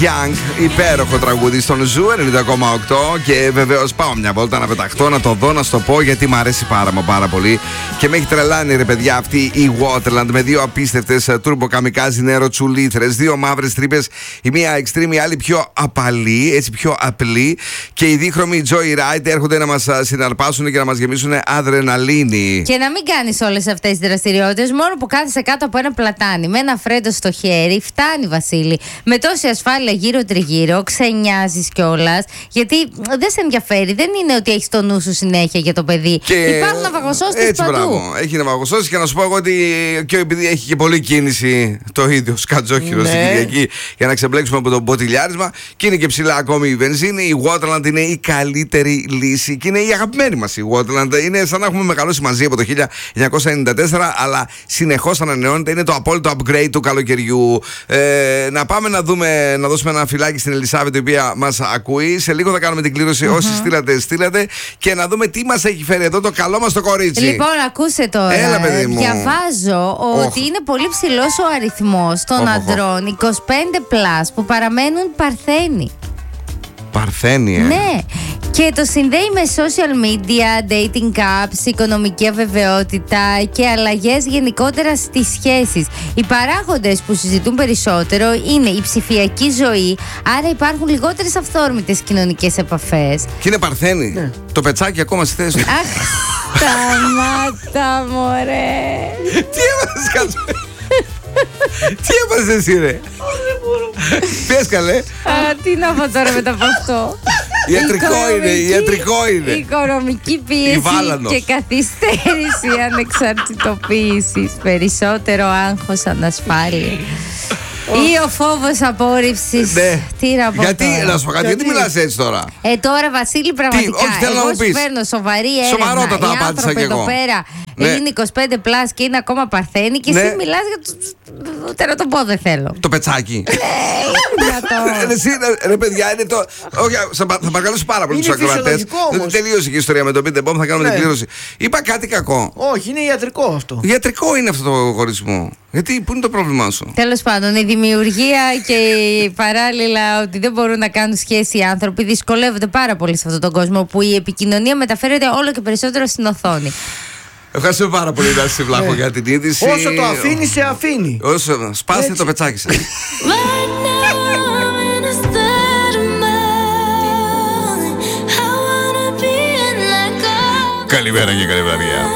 Young, υπέροχο τραγούδι στον Ζου 90,8. Και βεβαίως πάω μια βόλτα να πεταχτώ, να το δω, να σου το πω, γιατί μου αρέσει πάρα πολύ. Και με έχει τρελάνει, ρε παιδιά, αυτή η Waterland με δύο απίστευτες turbo kamikaze νερό τσουλήθρες, δύο μαύρες τρύπες, η μία extreme, η άλλη πιο απαλή, έτσι πιο απλή. Και οι δίχρωμοι Joyride έρχονται να μας συναρπάσουν και να μας γεμίσουν αδρεναλίνη. Και να μην κάνεις όλες αυτές τις δραστηριότητες μόνο που κάθεσαι κάτω από ένα πλατάνι με ένα φρέντο στο χέρι. Φτάνει, Βασίλη. Με τόση ασφάλεια γύρω-τριγύρω, ξενιάζεις κιόλας. Γιατί δεν σε ενδιαφέρει. Δεν είναι ότι έχεις το νου σου συνέχεια για το παιδί. Και υπάρχουν ναυαγοσώστες παντού. Μπράβο. Έχει ναυαγοσώστες και να σου πω εγώ ότι και επειδή έχει και πολλή κίνηση το ίδιο σκατζόχυρο στην Κυριακή για να ξεμπλέξουμε από το μποτιλιάρισμα και είναι και ψηλά ακόμη η βενζίνη, η Waterland είναι η καλύτερη λύση και είναι η αγαπημένη μας η Waterland. Είναι σαν να έχουμε μεγαλώσει μαζί από το 1994, αλλά συνεχώς ανανεώνεται. Είναι το απόλυτο upgrade του καλοκαιριού. Να πάμε να δώσουμε ένα φυλάκι στην Ελισάβετ, η οποία μας ακούει. Σε λίγο θα κάνουμε την κλήρωση. Όσοι στείλατε και να δούμε τι μας έχει φέρει εδώ το καλό μας το κορίτσι. Λοιπόν, ακούσε τώρα. Έλα, παιδί μου. Διαβάζω ότι είναι πολύ ψηλός ο αριθμός των αντρών 25+ που παραμένουν παρθένοι. Παρθένοι, Ναι. Και το συνδέει με social media, dating apps, οικονομική αβεβαιότητα και αλλαγές γενικότερα στις σχέσεις. Οι παράγοντες που συζητούν περισσότερο είναι η ψηφιακή ζωή, άρα υπάρχουν λιγότερες αυθόρμητες κοινωνικές επαφές. Και είναι παρθένοι. Ναι. Το πετσάκι ακόμα στη θέση του. Αχ, σταμάτα, μωρέ. Τι έβαζες, κάτω. Τι έβαζες εσύ, ρε. Πες καλέ. Τι να πω τώρα μετά από αυτό. Ιατρικό είναι. Οικονομική πίεση και καθυστέρηση ανεξαρτητοποίησης. Περισσότερο άγχος, ανασφάλεια. Ή ο φόβος απόρριψης. Ναι. Τι να πω. Γιατί, να σου πω κάτι, γιατί μιλάς έτσι τώρα. Τώρα, Βασίλη, πραγματικά. Όχι, θέλω να μου πεις. Παίρνω σοβαρή έρευνα. Σοβαρότατα απάντησα κι εγώ. Εδώ πέρα είναι 25+ και είναι ακόμα παρθένοι και εσύ μιλάς για το. Ούτε να το πω, δεν θέλω. Το πετσάκι. Εσύ, ρε παιδιά, είναι το. Όχι, θα παρακαλούσει πάρα πολύ του ακροατές. Τελείωσε και η ιστορία με το Beat the Bomb, θα κάνουμε την κλήρωση. Είπα κάτι κακό. Όχι, είναι ιατρικό αυτό. Ιατρικό είναι αυτό το χωρισμό. Γιατί, πού είναι το πρόβλημά σου. Τέλος πάντων, η δημιουργία και παράλληλα ότι δεν μπορούν να κάνουν σχέση οι άνθρωποι δυσκολεύονται πάρα πολύ σε αυτόν τον κόσμο που η επικοινωνία μεταφέρεται όλο και περισσότερο στην οθόνη. Ευχαριστούμε πάρα πολύ, Νάση Βλάχο, για την είδηση. Όσο το αφήνει, σε αφήνει. Όσο σπάστε το πετσάκι σας. Καλημέρα και καλή βραδιά.